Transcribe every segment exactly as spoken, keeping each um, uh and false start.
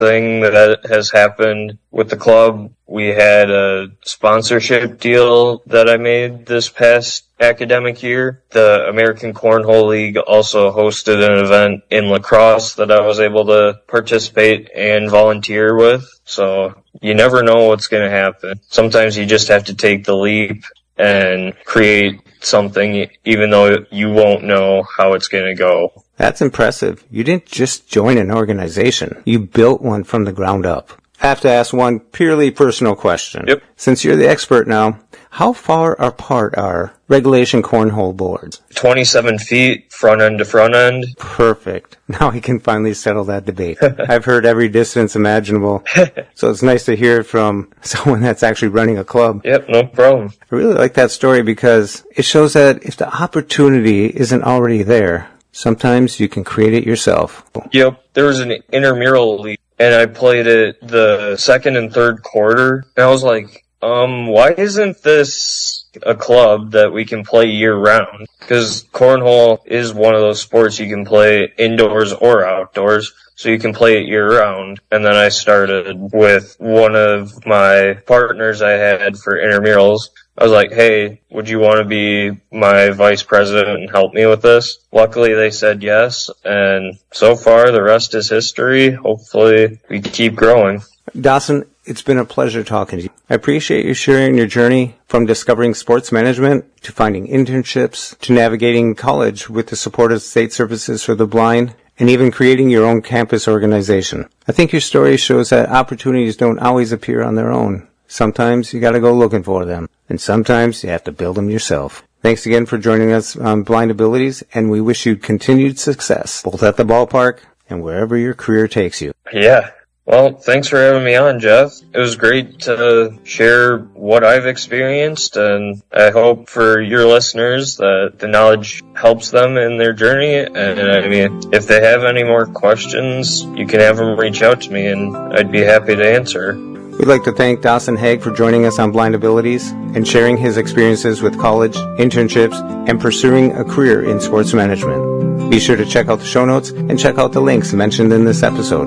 thing that has happened with the club. We had a sponsorship deal that I made this past academic year. The American Cornhole League also hosted an event in lacrosse that I was able to participate and volunteer with. So you never know what's going to happen. Sometimes you just have to take the leap and create something even though you won't know how it's going to go. That's impressive. You didn't just join an organization. You built one from the ground up. I have to ask one purely personal question. Yep. Since you're the expert now, how far apart are regulation cornhole boards? twenty-seven feet, front end to front end. Perfect. Now we can finally settle that debate. I've heard every distance imaginable, so it's nice to hear it from someone that's actually running a club. Yep, no problem. I really like that story because it shows that if the opportunity isn't already there, sometimes you can create it yourself. Yep, there was an intramural league, and I played it the second and third quarter, and I was like, um, why isn't this a club that we can play year-round? Because cornhole is one of those sports you can play indoors or outdoors, so you can play it year-round. And then I started with one of my partners I had for intramurals. I was like, hey, would you want to be my vice president and help me with this? Luckily, they said yes, and so far, the rest is history. Hopefully, we keep growing. Dawson, it's been a pleasure talking to you. I appreciate you sharing your journey from discovering sports management to finding internships to navigating college with the support of State Services for the Blind and even creating your own campus organization. I think your story shows that opportunities don't always appear on their own. Sometimes you got to go looking for them, and sometimes you have to build them yourself. Thanks again for joining us on Blind Abilities, and we wish you continued success, both at the ballpark and wherever your career takes you. Yeah. Well, thanks for having me on, Jeff. It was great to share what I've experienced, and I hope for your listeners that the knowledge helps them in their journey. And I mean, if they have any more questions, you can have them reach out to me, and I'd be happy to answer. We'd like to thank Dawson Haig for joining us on Blind Abilities and sharing his experiences with college, internships, and pursuing a career in sports management. Be sure to check out the show notes and check out the links mentioned in this episode.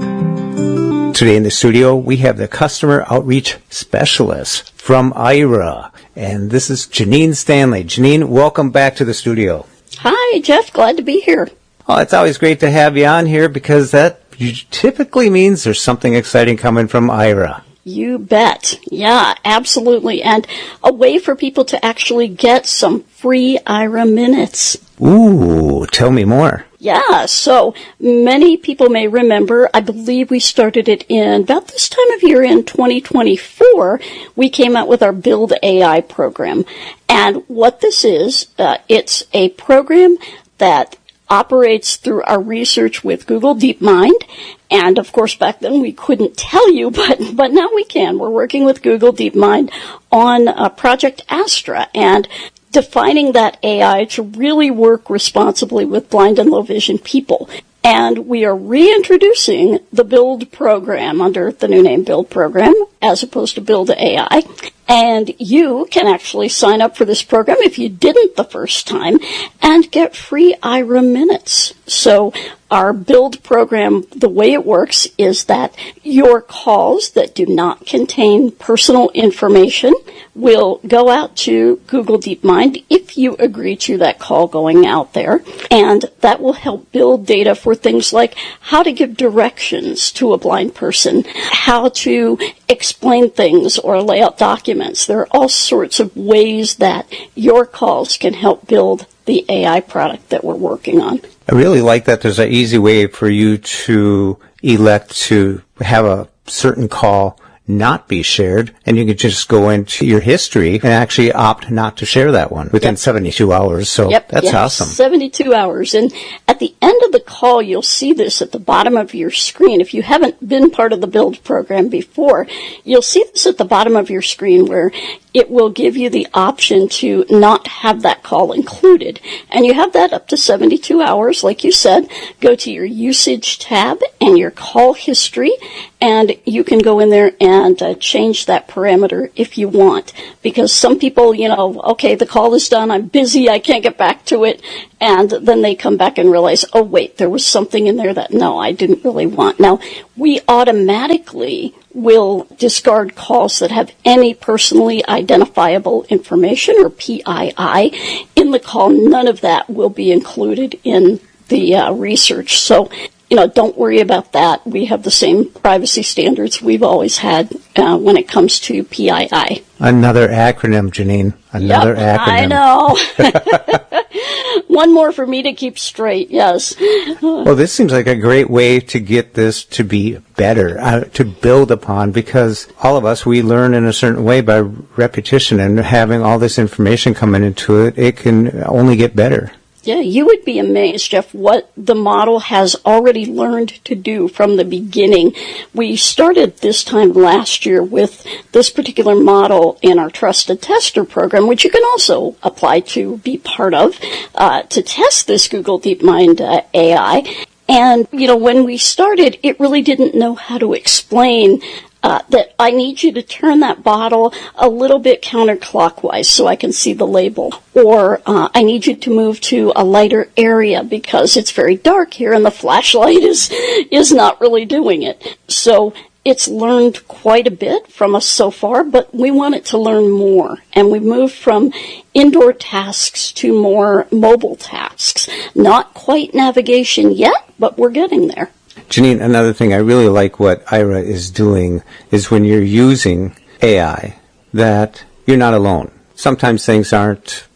Today in the studio, we have the Customer Outreach Specialist from I R A, and this is Janine Stanley. Janine, welcome back to the studio. Hi, Jeff. Glad to be here. Well, it's always great to have you on here because that typically means there's something exciting coming from I R A. You bet. Yeah, absolutely. And a way for people to actually get some free I R A minutes. Ooh, tell me more. Yeah, so many people may remember, I believe we started it in about this time of year in twenty twenty-four, we came out with our Build A I program. And what this is, uh, it's a program that operates through our research with Google DeepMind. And of course, back then we couldn't tell you, but, but now we can. We're working with Google DeepMind on uh, Project Astra and defining that A I to really work responsibly with blind and low vision people. And we are reintroducing the Build program under the new name Build program as opposed to Build A I. And you can actually sign up for this program if you didn't the first time and get free I R A minutes. So our Build program, the way it works is that your calls that do not contain personal information will go out to Google DeepMind if you agree to that call going out there. And that will help build data for things like how to give directions to a blind person, how to explain things or lay out documents. There are all sorts of ways that your calls can help build the A I product that we're working on. I really like that there's an easy way for you to elect to have a certain call not be shared, and you can just go into your history and actually opt not to share that one within yep. seventy-two hours. So yep, that's yep. awesome. seventy-two hours. And at the end of the call, you'll see this at the bottom of your screen. If you haven't been part of the Build program before, you'll see this at the bottom of your screen where it will give you the option to not have that call included. And you have that up to seventy-two hours, like you said. Go to your usage tab and your call history, and you can go in there and uh, change that parameter if you want. Because some people, you know, okay, the call is done, I'm busy, I can't get back to it, and then they come back and realize, oh wait, there was something in there that, no, I didn't really want. Now, we automatically will discard calls that have any personally identifiable information, or P I I, in the call. None of that will be included in the uh, research. So, you know, don't worry about that. We have the same privacy standards we've always had uh, when it comes to P I I. Another acronym, Janine. Another yep, acronym. I know. One more for me to keep straight, yes. Well, this seems like a great way to get this to be better, uh, to build upon, because all of us, we learn in a certain way by repetition, and having all this information coming into it, it can only get better. Yeah, you would be amazed, Jeff, what the model has already learned to do from the beginning. We started this time last year with this particular model in our Trusted Tester program, which you can also apply to be part of, uh, to test this Google DeepMind uh, A I. And, you know, when we started, it really didn't know how to explain Uh, that I need you to turn that bottle a little bit counterclockwise so I can see the label. Or uh, I need you to move to a lighter area because it's very dark here and the flashlight is, is not really doing it. So it's learned quite a bit from us so far, but we want it to learn more. And we've moved from indoor tasks to more mobile tasks. Not quite navigation yet, but we're getting there. Janine, another thing I really like what Ira is doing is when you're using A I, that you're not alone. Sometimes things aren't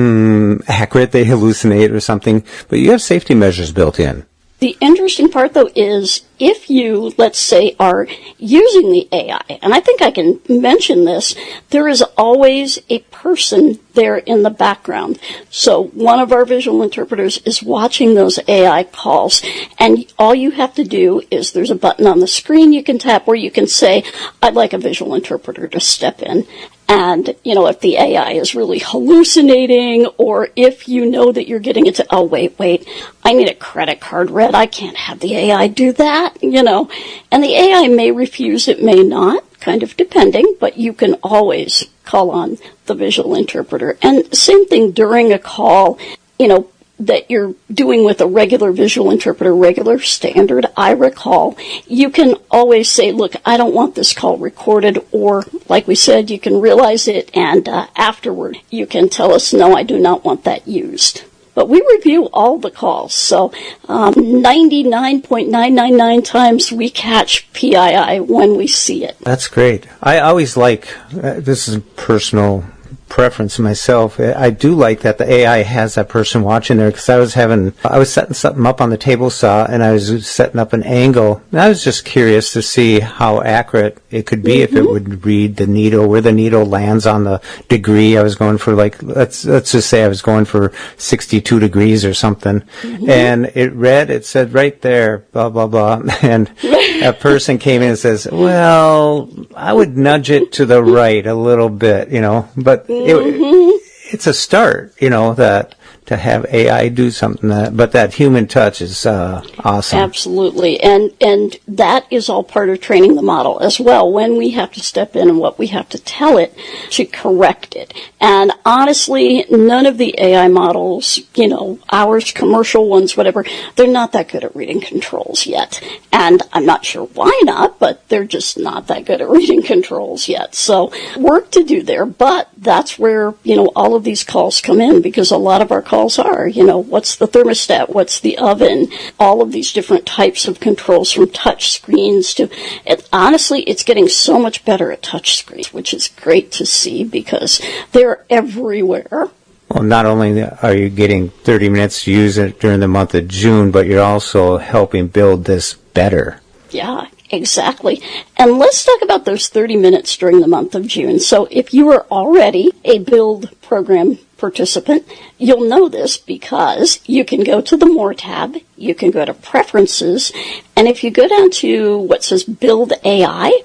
mm, accurate, they hallucinate or something, but you have safety measures built in. The interesting part, though, is if you, let's say, are using the A I, and I think I can mention this, there is always a person there in the background. So one of our visual interpreters is watching those A I calls, and all you have to do is there's a button on the screen you can tap where you can say, I'd like a visual interpreter to step in. And, you know, if the A I is really hallucinating, or if you know that you're getting into, oh, wait, wait, I need a credit card read, I can't have the A I do that, you know. And the A I may refuse, it may not, kind of depending, but you can always call on the visual interpreter. And same thing during a call, you know, that you're doing with a regular visual interpreter, regular standard I R A call, you can always say, look, I don't want this call recorded, or like we said, you can realize it, and uh, afterward you can tell us, no, I do not want that used. But we review all the calls, so um, ninety-nine point nine nine nine times we catch P I I when we see it. That's great. I always like, uh, this is a personal preference myself, I do like that the A I has that person watching there, because I was having, I was setting something up on the table saw, and I was setting up an angle, and I was just curious to see how accurate it could be, mm-hmm. if it would read the needle, where the needle lands on the degree. I was going for, like, let's let's just say I was going for sixty-two degrees or something, mm-hmm. and it read, it said right there, blah, blah, blah, and a person came in and says, well, I would nudge it to the right a little bit, you know, but Mm-hmm. It, it's a start, you know, that to have A I do something that, but that human touch is uh, awesome. Absolutely, and and that is all part of training the model as well. When we have to step in and what we have to tell it to correct it. And honestly, none of the A I models, you know, ours, commercial ones, whatever, they're not that good at reading controls yet. And I'm not sure why not, but they're just not that good at reading controls yet. So work to do there, but that's where, you know, all of these calls come in, because a lot of our calls are, you know, what's the thermostat, what's the oven, all of these different types of controls, from touch screens to, it, honestly, it's getting so much better at touch screens, which is great to see because they're everywhere. Well, not only are you getting thirty minutes to use it during the month of June, but you're also helping build this better. Yeah, exactly. And let's talk about those thirty minutes during the month of June. So if you are already a Build program participant, you'll know this because you can go to the More tab, you can go to Preferences, and if you go down to what says Build A I,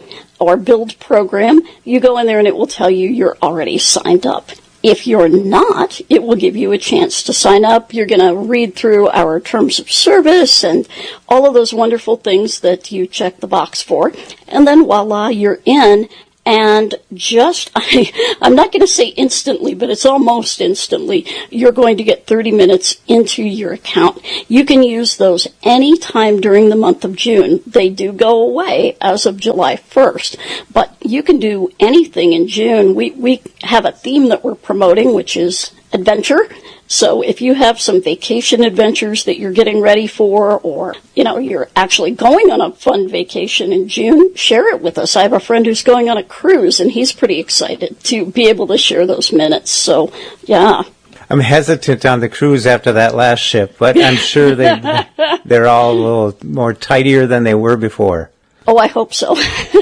or Build program, you go in there and it will tell you you're already signed up. If you're not, it will give you a chance to sign up. You're going to read through our terms of service and all of those wonderful things that you check the box for. And then voila, you're in. And just, I, I'm not going to say instantly, but it's almost instantly, you're going to get thirty minutes into your account. You can use those any time during the month of June. They do go away as of July first, but you can do anything in June. We, we have a theme that we're promoting, which is adventure. So if you have some vacation adventures that you're getting ready for, or, you know, you're actually going on a fun vacation in June, share it with us. I have a friend who's going on a cruise, and he's pretty excited to be able to share those minutes. So, yeah. I'm hesitant on the cruise after that last ship, but I'm sure they, they're all a little more tidier than they were before. Oh, I hope so.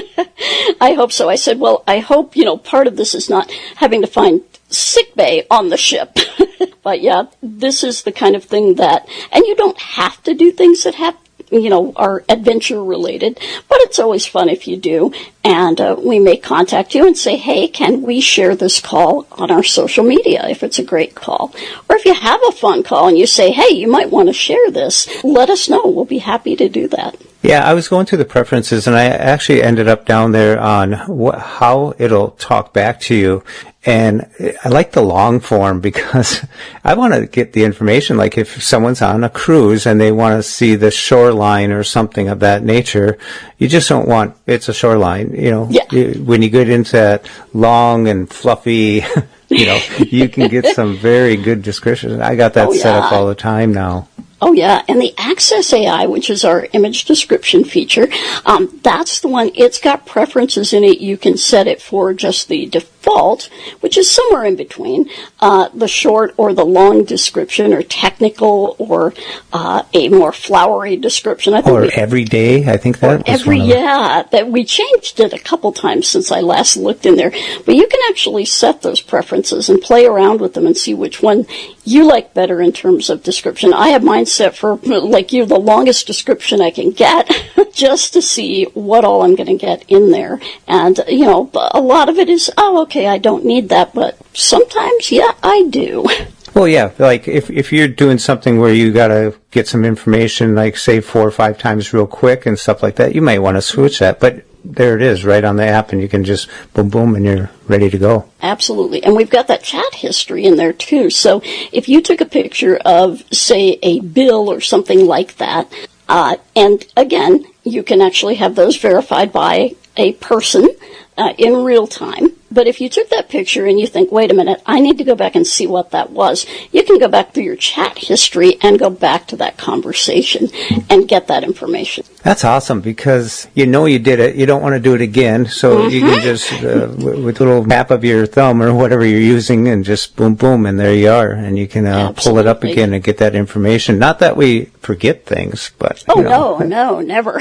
I hope so. I said, well, I hope, you know, part of this is not having to find sick bay on the ship. But yeah, this is the kind of thing that, and you don't have to do things that have, you know, are adventure related, but it's always fun if you do. And uh, we may contact you and say, hey, can we share this call on our social media if it's a great call? Or if you have a fun call and you say, hey, you might want to share this, let us know. We'll be happy to do that. Yeah, I was going through the preferences, and I actually ended up down there on wh- how it'll talk back to you. And I like the long form because I want to get the information. Like if someone's on a cruise and they want to see the shoreline or something of that nature, you just don't want, it's a shoreline, you know. Yeah. You, when you get into that long and fluffy, you know, you can get some very good descriptions. I got that oh, set yeah. up all the time now. Oh, yeah, and the Access A I, which is our image description feature, um, that's the one, it's got preferences in it. You can set it for just the default, which is somewhere in between, uh, the short or the long description, or technical, or uh, a more flowery description. I think Or we, every day, I think that was every, one of them. yeah, that we changed it a couple times since I last looked in there. But you can actually set those preferences and play around with them and see which one you like better in terms of description. I have mine set for, like you, the longest description I can get, just to see what all I'm going to get in there. And, you know, a lot of it is, oh, okay, I don't need that, but sometimes, yeah, I do. Well, yeah, like if if you're doing something where you got to get some information, like say four or five times real quick and stuff like that, you might want to switch that. But there it is, right on the app, and you can just boom, boom, and you're ready to go. Absolutely. And we've got that chat history in there, too. So if you took a picture of, say, a bill or something like that, uh, and again, you can actually have those verified by a person uh, in real time. But if you took that picture and you think, wait a minute, I need to go back and see what that was, you can go back through your chat history and go back to that conversation and get that information. That's awesome because you know you did it. You don't want to do it again. So mm-hmm. you can just, uh, with a little tap of your thumb or whatever you're using, and just boom, boom, and there you are. And you can uh, pull it up again and get that information. Not that we forget things, but... Oh, you know. no, no, never.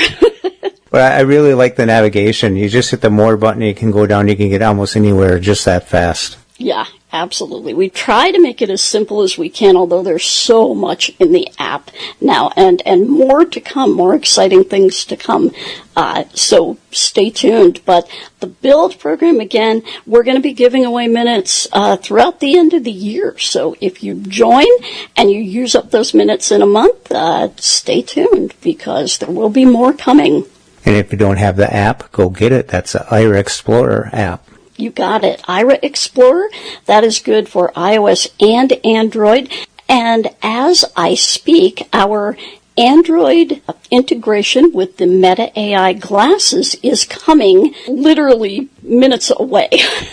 But I really like the navigation. You just hit the more button, you can go down, you can get almost anywhere just that fast. Yeah, absolutely. We try to make it as simple as we can, although there's so much in the app now, and, and more to come, more exciting things to come. Uh, so stay tuned. But the Build program, again, we're going to be giving away minutes uh, throughout the end of the year. So if you join and you use up those minutes in a month, uh, stay tuned because there will be more coming. And if you don't have the app, go get it. That's the Aira Explorer app. You got it. Aira Explorer, that is good for iOS and Android. And as I speak, our Android integration with the Meta A I glasses is coming literally minutes away.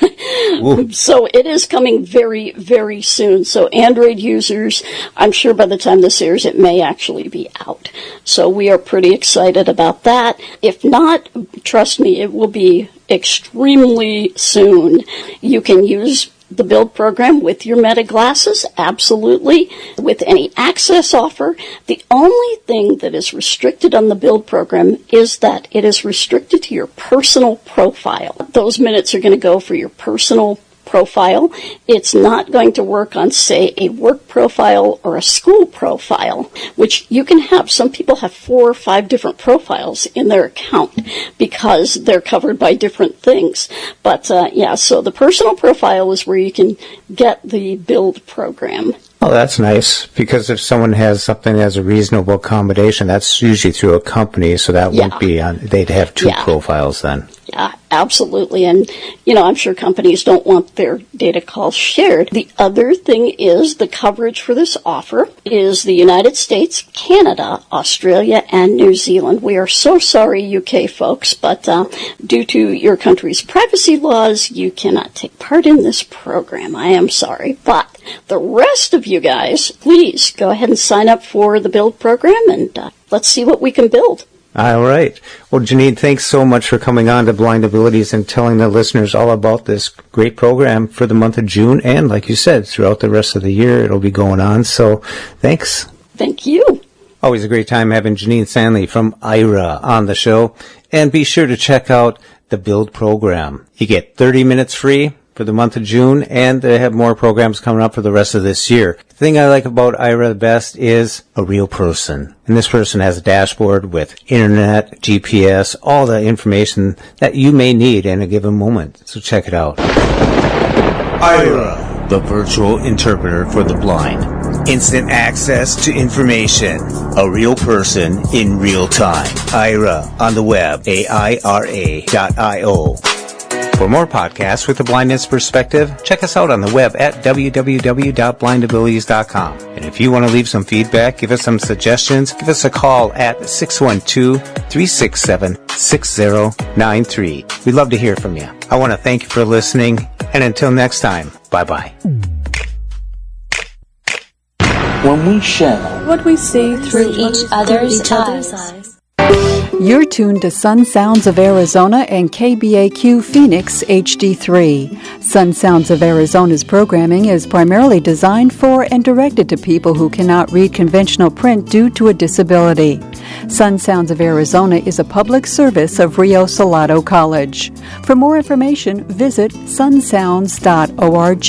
So it is coming very, very soon. So Android users, I'm sure by the time this airs, it may actually be out. So we are pretty excited about that. If not, trust me, it will be extremely soon. You can use the Build program with your Meta glasses, absolutely, with any access offer. The only thing that is restricted on the Build program is that it is restricted to your personal profile. Those minutes are going to go for your personal profile. It's not going to work on, say, a work profile or a school profile, which you can have. Some people have four or five different profiles in their account because they're covered by different things. But, uh, yeah, so the personal profile is where you can get the Build program. Oh, that's nice, because if someone has something as a reasonable accommodation, that's usually through a company, so that Yeah. won't be on, they'd have two Yeah. profiles then. Yeah, absolutely. And, you know, I'm sure companies don't want their data calls shared. The other thing is the coverage for this offer is the United States, Canada, Australia, and New Zealand. We are so sorry, U K folks, but uh, due to your country's privacy laws, you cannot take part in this program. I am sorry. But the rest of you guys, please go ahead and sign up for the Build program, and uh, let's see what we can build. All right. Well, Janine, thanks so much for coming on to Blind Abilities and telling the listeners all about this great program for the month of June. And like you said, throughout the rest of the year, it'll be going on. So thanks. Thank you. Always a great time having Janine Sandley from I R A on the show. And be sure to check out the Build program. You get thirty minutes free for the month of June, and they have more programs coming up for the rest of this year. The thing I like about I R A the best is a real person. And this person has a dashboard with internet, G P S, all the information that you may need in a given moment. So check it out. I R A, the virtual interpreter for the blind. Instant access to information. A real person in real time. I R A on the web, A I R A dot I O. For more podcasts with the blindness perspective, check us out on the web at w w w dot blind abilities dot com. And if you want to leave some feedback, give us some suggestions, give us a call at six one two, three six seven, six zero nine three. We'd love to hear from you. I want to thank you for listening, and until next time, bye-bye. When we share what we see through each other's eyes. You're tuned to Sun Sounds of Arizona and K B A Q Phoenix H D three. Sun Sounds of Arizona's programming is primarily designed for and directed to people who cannot read conventional print due to a disability. Sun Sounds of Arizona is a public service of Rio Salado College. For more information, visit sun sounds dot org.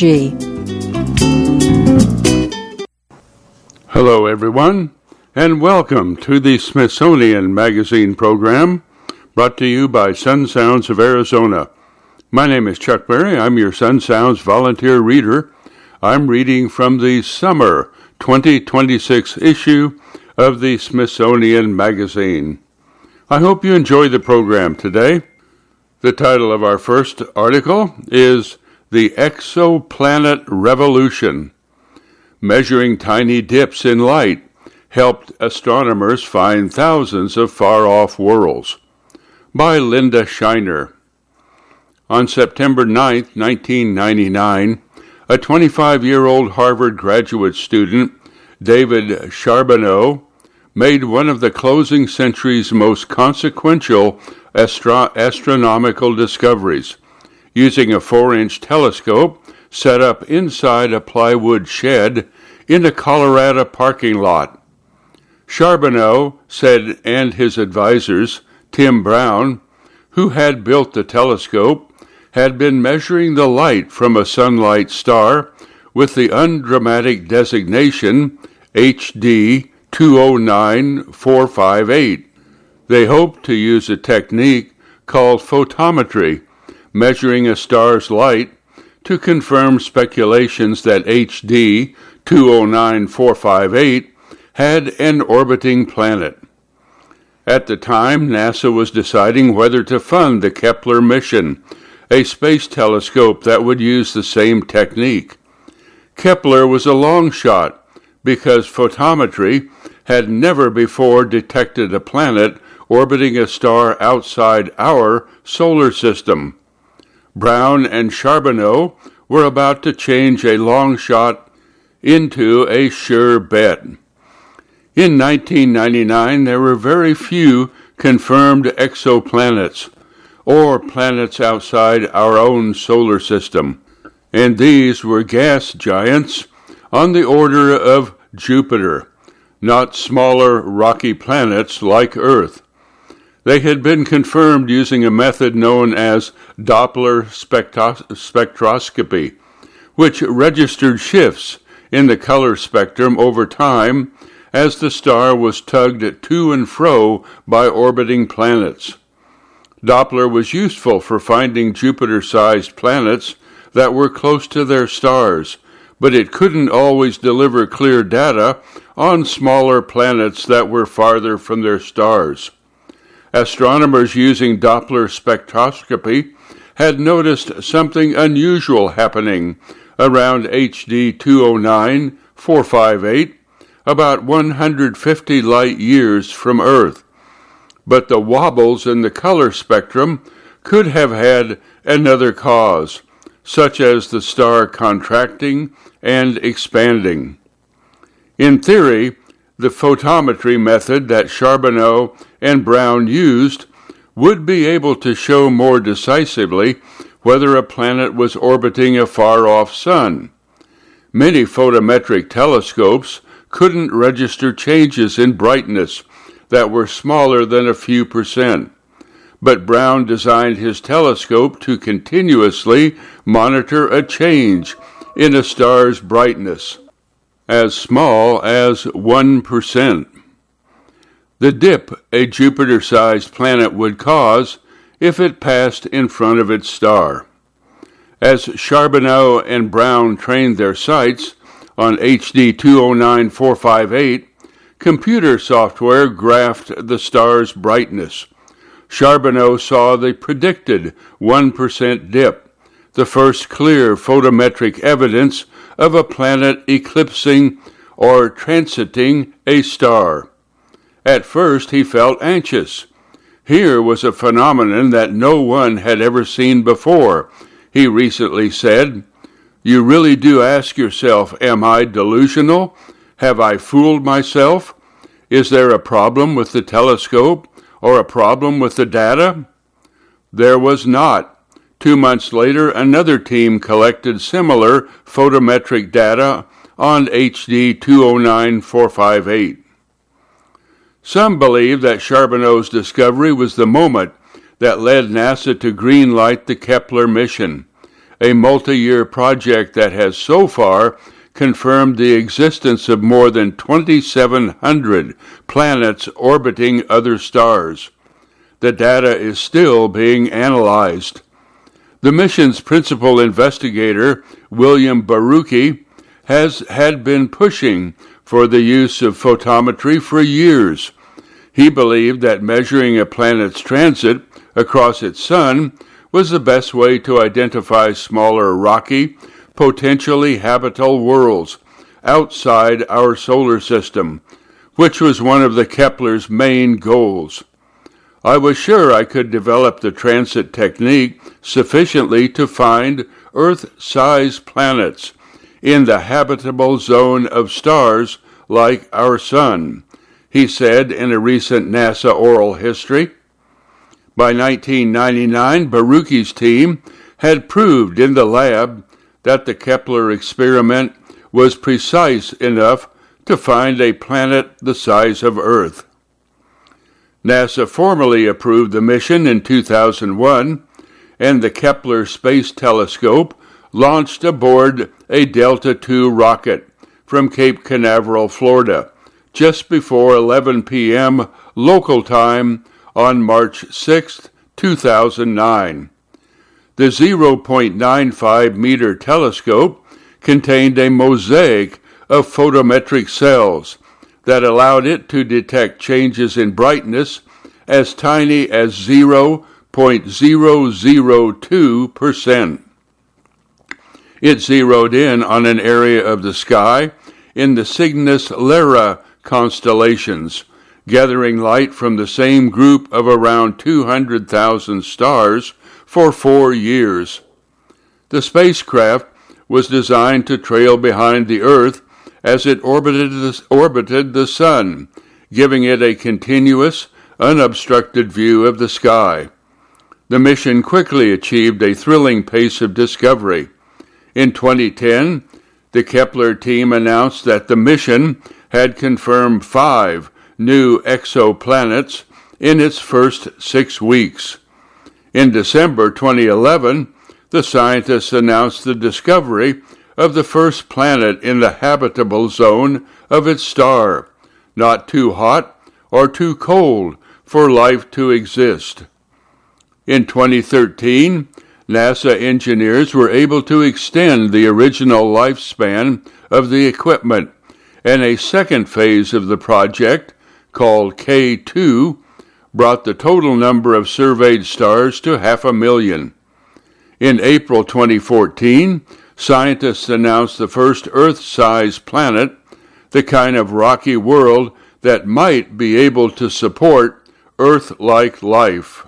Hello, everyone, and welcome to the Smithsonian Magazine program, brought to you by Sun Sounds of Arizona. My name is Chuck Berry. I'm your Sun Sounds volunteer reader. I'm reading from the summer twenty twenty-six issue of the Smithsonian Magazine. I hope you enjoy the program today. The title of our first article is The Exoplanet Revolution. Measuring tiny dips in light helped astronomers find thousands of far-off worlds, by Linda Shiner. On September ninth, nineteen ninety-nine, a twenty-five-year-old Harvard graduate student, David Charbonneau, made one of the closing century's most consequential astro- astronomical discoveries, using a four-inch telescope set up inside a plywood shed in a Colorado parking lot. Charbonneau said, and his advisors, Tim Brown, who had built the telescope, had been measuring the light from a sunlight star with the undramatic designation H D two oh nine four five eight. They hoped to use a technique called photometry, measuring a star's light, to confirm speculations that H D two oh nine four five eight had an orbiting planet. At the time, NASA was deciding whether to fund the Kepler mission, a space telescope that would use the same technique. Kepler was a long shot because photometry had never before detected a planet orbiting a star outside our solar system. Brown and Charbonneau were about to change a long shot into a sure bet. In nineteen ninety-nine, there were very few confirmed exoplanets, or planets outside our own solar system, and these were gas giants on the order of Jupiter, not smaller rocky planets like Earth. They had been confirmed using a method known as Doppler spectros- spectroscopy, which registered shifts in the color spectrum over time as the star was tugged to and fro by orbiting planets. Doppler was useful for finding Jupiter-sized planets that were close to their stars, but it couldn't always deliver clear data on smaller planets that were farther from their stars. Astronomers using Doppler spectroscopy had noticed something unusual happening around H D two oh nine four five eight, about one hundred fifty light years from Earth. But the wobbles in the color spectrum could have had another cause, such as the star contracting and expanding. In theory, the photometry method that Charbonneau and Brown used would be able to show more decisively whether a planet was orbiting a far-off sun. Many photometric telescopes couldn't register changes in brightness that were smaller than a few percent, but Brown designed his telescope to continuously monitor a change in a star's brightness, as small as one percent. The dip a Jupiter-sized planet would cause if it passed in front of its star. As Charbonneau and Brown trained their sights on H D two oh nine four five eight, computer software graphed the star's brightness. Charbonneau saw the predicted one percent dip, the first clear photometric evidence of a planet eclipsing or transiting a star. At first he felt anxious. Here was a phenomenon that no one had ever seen before, he recently said. You really do ask yourself, am I delusional? Have I fooled myself? Is there a problem with the telescope or a problem with the data? There was not. Two months later, another team collected similar photometric data on H D two oh nine four five eight. Some believe that Charbonneau's discovery was the moment that led NASA to greenlight the Kepler mission, a multi-year project that has so far confirmed the existence of more than twenty-seven hundred planets orbiting other stars. The data is still being analyzed. The mission's principal investigator, William Barucki, has had been pushing for the use of photometry for years. He believed that measuring a planet's transit across its sun was the best way to identify smaller rocky, potentially habitable worlds outside our solar system, which was one of the Kepler's main goals. I was sure I could develop the transit technique sufficiently to find Earth-sized planets in the habitable zone of stars like our sun, he said in a recent NASA oral history. By nineteen ninety-nine, Barucki's team had proved in the lab that the Kepler experiment was precise enough to find a planet the size of Earth. NASA formally approved the mission in two thousand one, and the Kepler Space Telescope launched aboard a Delta two rocket from Cape Canaveral, Florida, just before eleven p.m. local time on March sixth, two thousand nine. The zero point nine five meter telescope contained a mosaic of photometric cells that allowed it to detect changes in brightness as tiny as zero point zero zero two percent. It zeroed in on an area of the sky in the Cygnus Lyra constellations, gathering light from the same group of around two hundred thousand stars for four years. The spacecraft was designed to trail behind the Earth as it orbited the, orbited the Sun, giving it a continuous, unobstructed view of the sky. The mission quickly achieved a thrilling pace of discovery. In twenty ten, the Kepler team announced that the mission had confirmed five new exoplanets in its first six weeks. In December twenty eleven, the scientists announced the discovery of the first planet in the habitable zone of its star, not too hot or too cold for life to exist. In twenty thirteen, NASA engineers were able to extend the original lifespan of the equipment, and a second phase of the project, called K two, brought the total number of surveyed stars to half a million. In April twenty fourteen, scientists announced the first Earth-sized planet, the kind of rocky world that might be able to support Earth-like life.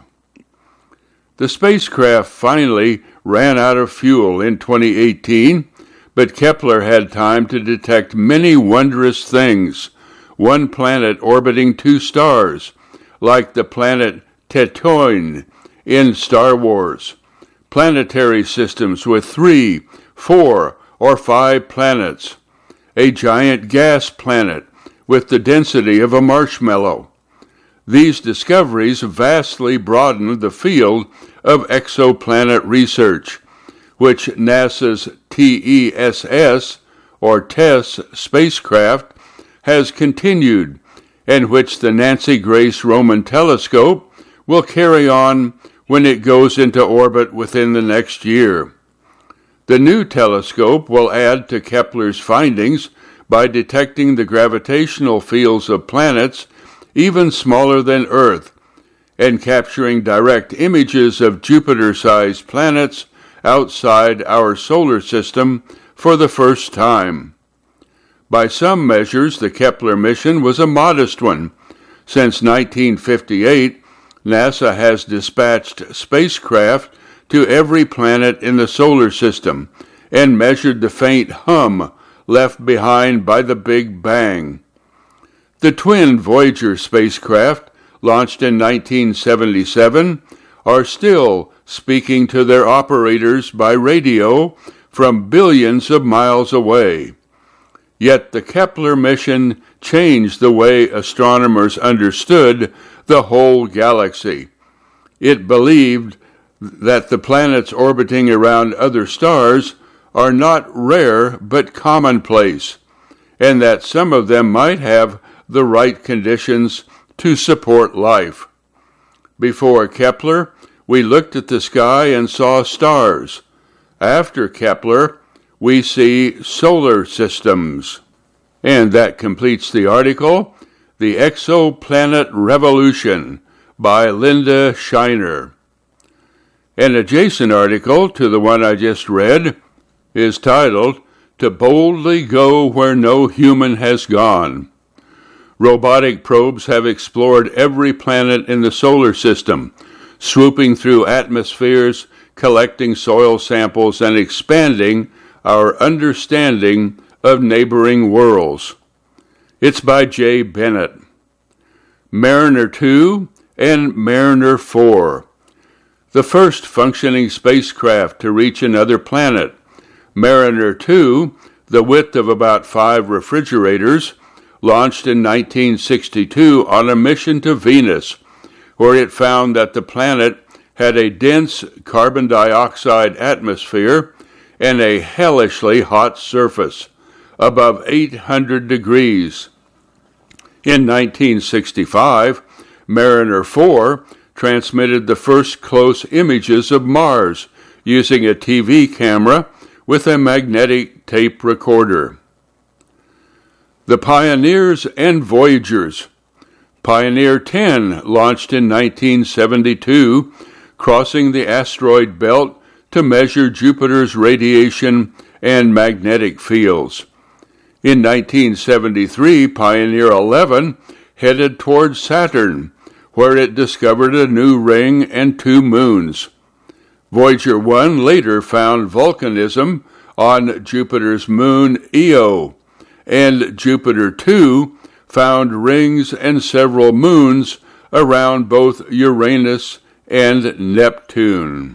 The spacecraft finally ran out of fuel in twenty eighteen, but Kepler had time to detect many wondrous things, one planet orbiting two stars, like the planet Tetoin in Star Wars, planetary systems with three, four, or five planets, a giant gas planet with the density of a marshmallow. These discoveries vastly broadened the field of exoplanet research, which NASA's T E S S, or TESS, spacecraft has continued, and which the Nancy Grace Roman Telescope will carry on when it goes into orbit within the next year. The new telescope will add to Kepler's findings by detecting the gravitational fields of planets even smaller than Earth, and capturing direct images of Jupiter-sized planets outside our solar system for the first time. By some measures, the Kepler mission was a modest one. Since nineteen fifty-eight, NASA has dispatched spacecraft to every planet in the solar system and measured the faint hum left behind by the Big Bang. The twin Voyager spacecraft, launched in nineteen seventy-seven, are still speaking to their operators by radio from billions of miles away. Yet the Kepler mission changed the way astronomers understood the whole galaxy. It believed that the planets orbiting around other stars are not rare but commonplace, and that some of them might have the right conditions to support life. Before Kepler, we looked at the sky and saw stars. After Kepler, we see solar systems. And that completes the article, The Exoplanet Revolution, by Linda Shiner. An adjacent article to the one I just read is titled, To Boldly Go Where No Human Has Gone. Robotic probes have explored every planet in the solar system, swooping through atmospheres, collecting soil samples, and expanding our understanding of neighboring worlds. It's by Jay Bennett. Mariner two and Mariner four. The first functioning spacecraft to reach another planet. Mariner two, the width of about five refrigerators, launched in nineteen sixty-two on a mission to Venus, where it found that the planet had a dense carbon dioxide atmosphere and a hellishly hot surface, above eight hundred degrees. In nineteen sixty-five, Mariner four transmitted the first close images of Mars using a T V camera with a magnetic tape recorder. The Pioneers and Voyagers. Pioneer ten launched in nineteen seventy-two, crossing the asteroid belt to measure Jupiter's radiation and magnetic fields. In nineteen seventy-three, Pioneer eleven headed towards Saturn, where it discovered a new ring and two moons. Voyager one later found volcanism on Jupiter's moon Io, and Jupiter two found rings and several moons around both Uranus and Neptune.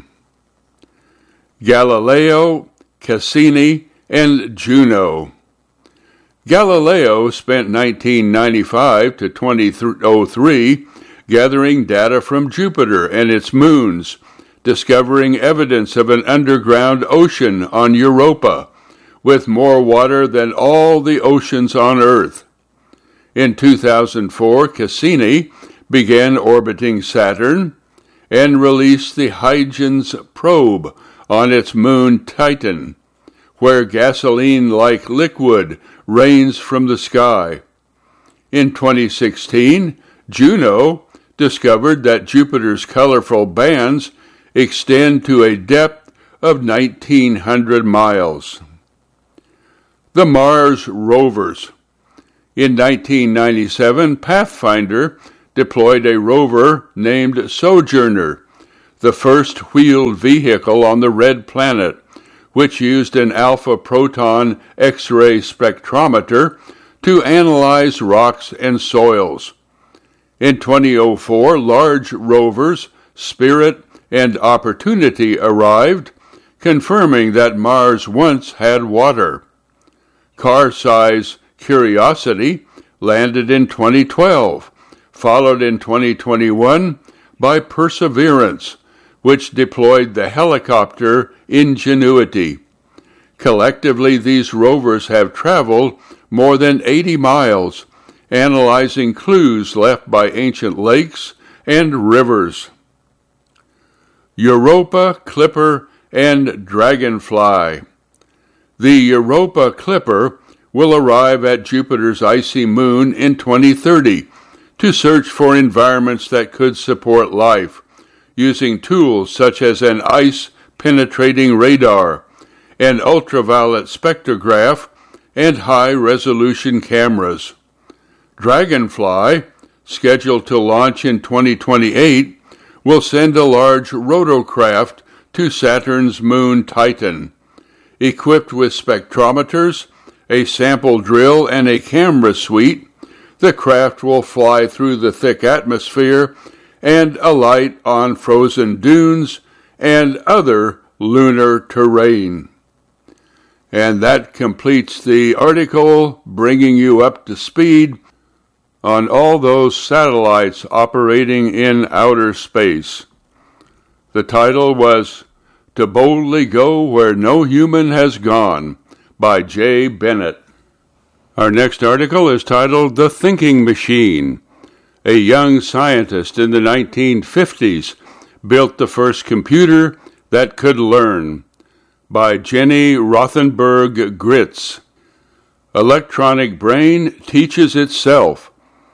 Galileo, Cassini, and Juno. Galileo spent nineteen ninety-five to twenty oh three gathering data from Jupiter and its moons, discovering evidence of an underground ocean on Europa, with more water than all the oceans on Earth. In two thousand four, Cassini began orbiting Saturn and released the Huygens probe on its moon Titan, where gasoline-like liquid rains from the sky. In twenty sixteen, Juno discovered that Jupiter's colorful bands extend to a depth of nineteen hundred miles. The Mars rovers. In nineteen ninety-seven, Pathfinder deployed a rover named Sojourner, the first wheeled vehicle on the Red Planet, which used an alpha-proton X-ray spectrometer to analyze rocks and soils. In twenty oh four, large rovers Spirit and Opportunity arrived, confirming that Mars once had water. Car-size Curiosity landed in twenty twelve, followed in twenty twenty-one by Perseverance, which deployed the helicopter Ingenuity. Collectively, these rovers have traveled more than eighty miles, analyzing clues left by ancient lakes and rivers. Europa Clipper and Dragonfly. The Europa Clipper will arrive at Jupiter's icy moon in twenty thirty to search for environments that could support life, using tools such as an ice-penetrating radar, an ultraviolet spectrograph, and high-resolution cameras. Dragonfly, scheduled to launch in twenty twenty-eight, will send a large rotocraft to Saturn's moon Titan. Equipped with spectrometers, a sample drill, and a camera suite, the craft will fly through the thick atmosphere and alight on frozen dunes and other lunar terrain. And that completes the article, bringing you up to speed on all those satellites operating in outer space. The title was To Boldly Go Where No Human Has Gone, by Jay Bennett. Our next article is titled The Thinking Machine. A young scientist in the nineteen fifties built the first computer that could learn, by Jenny Rothenberg Gritz. Electronic brain teaches itself.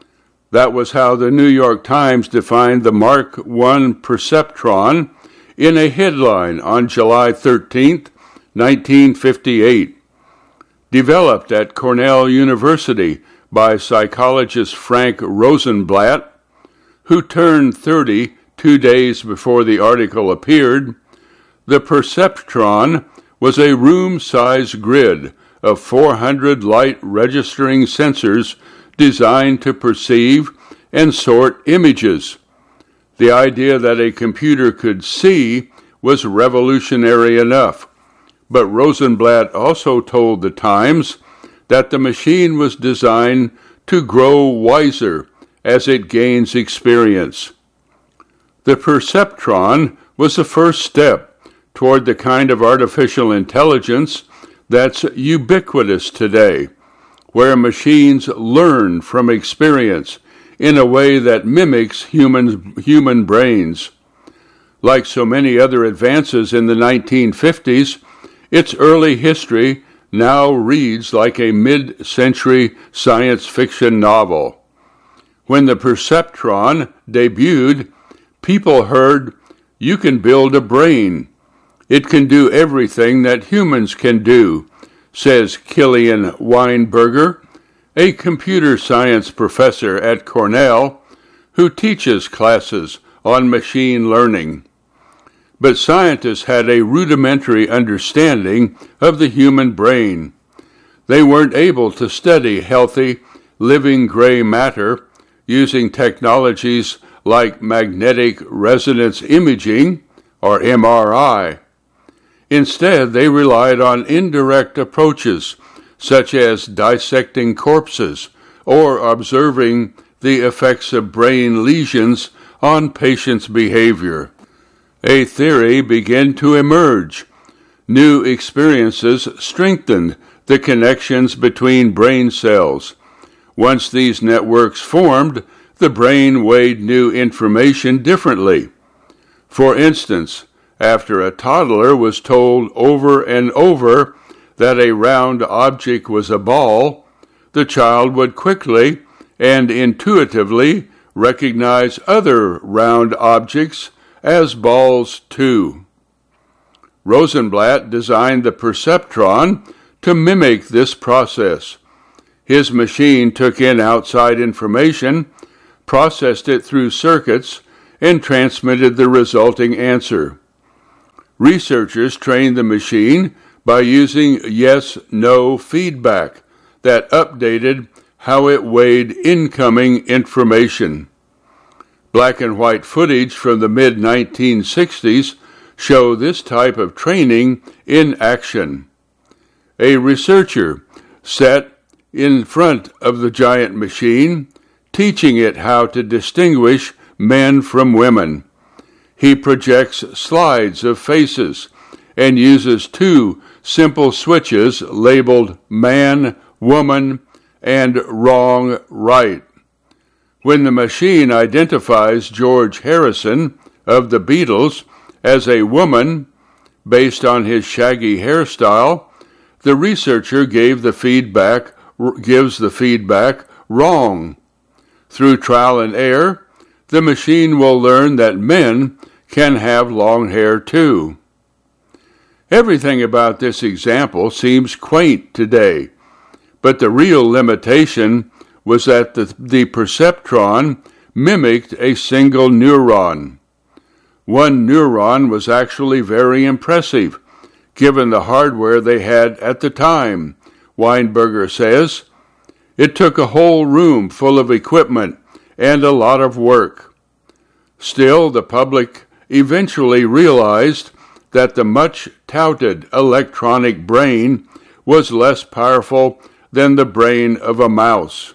That was how the New York Times defined the Mark one perceptron in a headline on July thirteenth, nineteen fifty-eight. Developed at Cornell University by psychologist Frank Rosenblatt, who turned thirty two days before the article appeared, the perceptron was a room-size grid of four hundred light-registering sensors designed to perceive and sort images. The idea that a computer could see was revolutionary enough, but Rosenblatt also told the Times that the machine was designed to grow wiser as it gains experience. The perceptron was the first step toward the kind of artificial intelligence that's ubiquitous today, where machines learn from experience in a way that mimics human, human brains. Like so many other advances in the nineteen fifties, its early history now reads like a mid-century science fiction novel. When the perceptron debuted, people heard, "You can build a brain. It can do everything that humans can do," says Kilian Weinberger, a computer science professor at Cornell who teaches classes on machine learning. But scientists had a rudimentary understanding of the human brain. They weren't able to study healthy, living gray matter using technologies like magnetic resonance imaging, or M R I. Instead, they relied on indirect approaches, such as dissecting corpses or observing the effects of brain lesions on patients' behavior. A theory began to emerge. New experiences strengthened the connections between brain cells. Once these networks formed, the brain weighed new information differently. For instance, after a toddler was told over and over that a round object was a ball, the child would quickly and intuitively recognize other round objects as balls too. Rosenblatt designed the perceptron to mimic this process. His machine took in outside information, processed it through circuits, and transmitted the resulting answer. Researchers trained the machine by using yes-no feedback that updated how it weighed incoming information. Black and white footage from the mid nineteen sixties show this type of training in action. A researcher sat in front of the giant machine, teaching it how to distinguish men from women. He projects slides of faces and uses two simple switches labeled man, woman, and wrong, right. When the machine identifies George Harrison of the Beatles as a woman based on his shaggy hairstyle, the researcher gave the feedback gives the feedback wrong. Through trial and error, the machine will learn that men can have long hair too. Everything about this example seems quaint today, but the real limitation was that the, the perceptron mimicked a single neuron. One neuron was actually very impressive, given the hardware they had at the time, Weinberger says. It took a whole room full of equipment and a lot of work. Still, the public eventually realized that the much-touted electronic brain was less powerful than the brain of a mouse.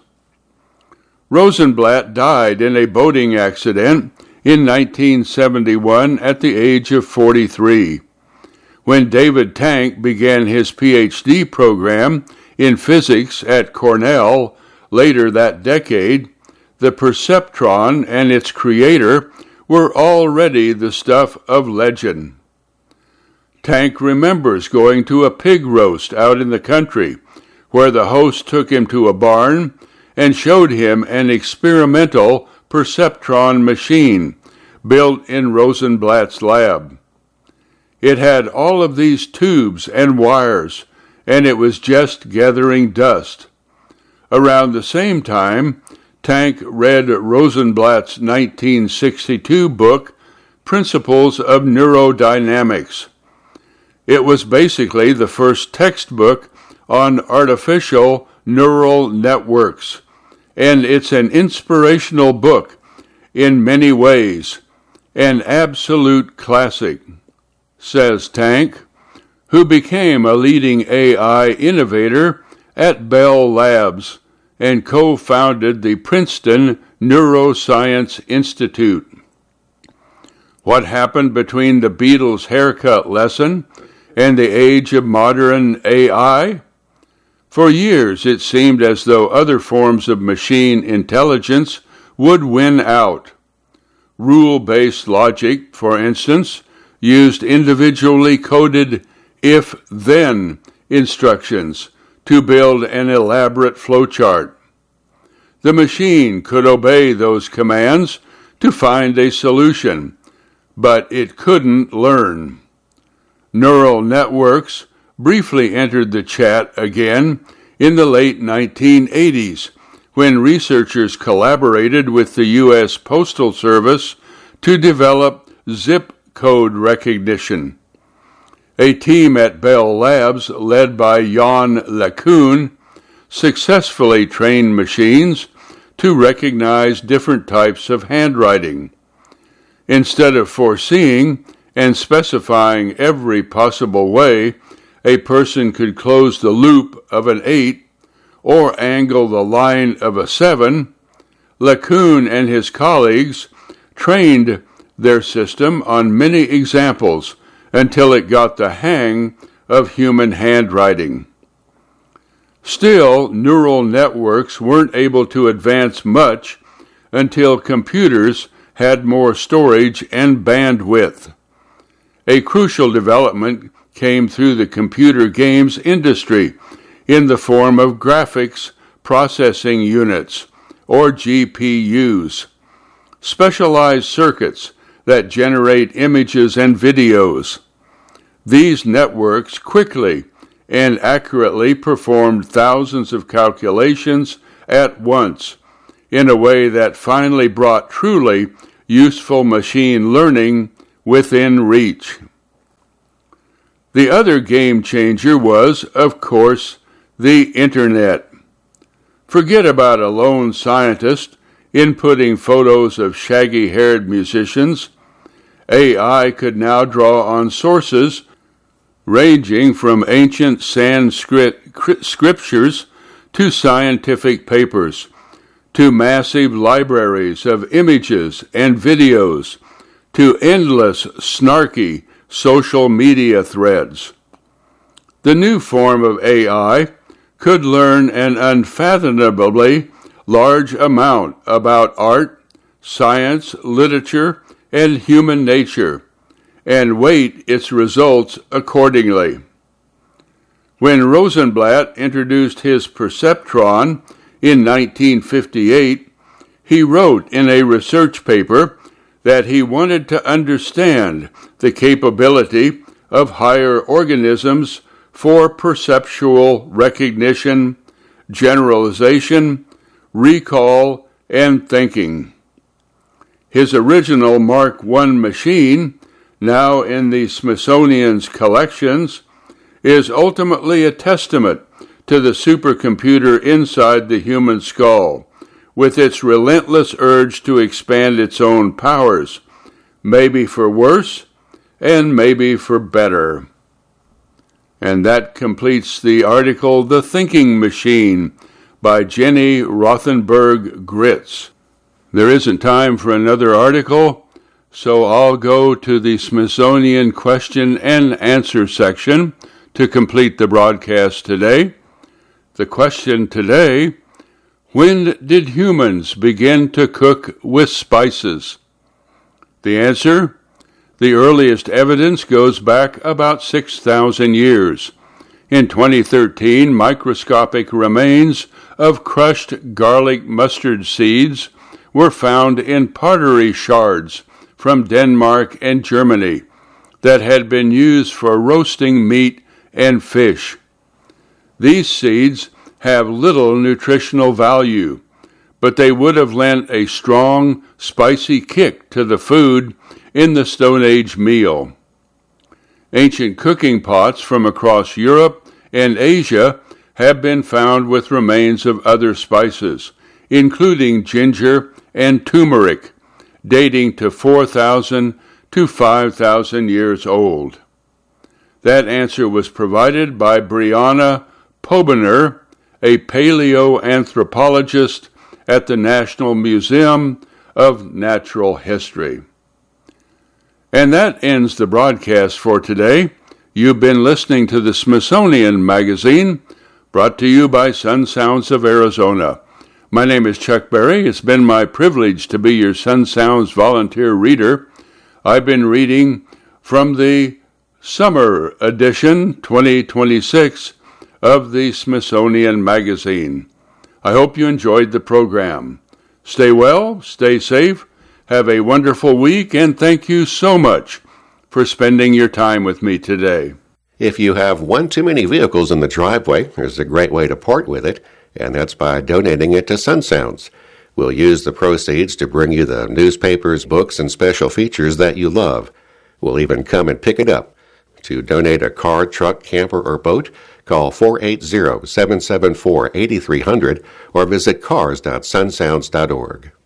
Rosenblatt died in a boating accident in nineteen seventy-one at the age of forty-three. When David Tank began his P H D program in physics at Cornell later that decade, the perceptron and its creator were already the stuff of legend. Tank remembers going to a pig roast out in the country, where the host took him to a barn and showed him an experimental perceptron machine built in Rosenblatt's lab. It had all of these tubes and wires, and it was just gathering dust. Around the same time, Tank read Rosenblatt's nineteen sixty-two book, Principles of Neurodynamics. It was basically the first textbook on artificial neural networks, and it's an inspirational book in many ways, an absolute classic, says Tank, who became a leading A I innovator at Bell Labs and co-founded the Princeton Neuroscience Institute. What happened between the Beatles' haircut lesson and the age of modern A I? For years it seemed as though other forms of machine intelligence would win out. Rule-based logic, for instance, used individually coded if-then instructions to build an elaborate flowchart. The machine could obey those commands to find a solution, but it couldn't learn. Neural networks briefly entered the chat again in the late nineteen eighties, when researchers collaborated with the U S Postal Service to develop zip code recognition. A team at Bell Labs, led by Jan LeCun, successfully trained machines to recognize different types of handwriting. Instead of foreseeing and specifying every possible way a person could close the loop of an eight or angle the line of a seven, LeCun and his colleagues trained their system on many examples until it got the hang of human handwriting. Still, neural networks weren't able to advance much until computers had more storage and bandwidth. A crucial development came through the computer games industry in the form of graphics processing units, or G P Us, specialized circuits that generate images and videos. These networks quickly and accurately performed thousands of calculations at once in a way that finally brought truly useful machine learning within reach. The other game changer was, of course, the Internet. Forget about a lone scientist inputting photos of shaggy-haired musicians. A I could now draw on sources ranging from ancient Sanskrit scriptures to scientific papers, to massive libraries of images and videos, to endless snarky social media threads. The new form of A I could learn an unfathomably large amount about art, science, literature, and human nature, and weight its results accordingly. When Rosenblatt introduced his perceptron in nineteen fifty-eight, he wrote in a research paper that he wanted to understand the capability of higher organisms for perceptual recognition, generalization, recall, and thinking. His original Mark one machine, now in the Smithsonian's collections, is ultimately a testament to the supercomputer inside the human skull, with its relentless urge to expand its own powers, maybe for worse and maybe for better. And that completes the article, The Thinking Machine, by Jenny Rothenberg Gritz. There isn't time for another article, so I'll go to the Smithsonian question and answer section to complete the broadcast today. The question today: when did humans begin to cook with spices? The answer: the earliest evidence goes back about six thousand years. In twenty thirteen, microscopic remains of crushed garlic mustard seeds were found in pottery shards from Denmark and Germany that had been used for roasting meat and fish. These seeds have little nutritional value, but they would have lent a strong, spicy kick to the food in the Stone Age meal. Ancient cooking pots from across Europe and Asia have been found with remains of other spices, including ginger and turmeric, dating to four thousand to five thousand years old. That answer was provided by Brianna Pobener, a paleoanthropologist at the National Museum of Natural History. And that ends the broadcast for today. You've been listening to the Smithsonian Magazine, brought to you by Sun Sounds of Arizona. My name is Chuck Berry. It's been my privilege to be your Sun Sounds volunteer reader. I've been reading from the Summer Edition twenty twenty-six of the Smithsonian Magazine. I hope you enjoyed the program. Stay well, stay safe, have a wonderful week, and thank you so much for spending your time with me today. If you have one too many vehicles in the driveway, there's a great way to part with it, and that's by donating it to Sun Sounds. We'll use the proceeds to bring you the newspapers, books, and special features that you love. We'll even come and pick it up. To donate a car, truck, camper, or boat, call four eight zero, seven seven four, eight three zero zero or visit cars dot sun sounds dot org.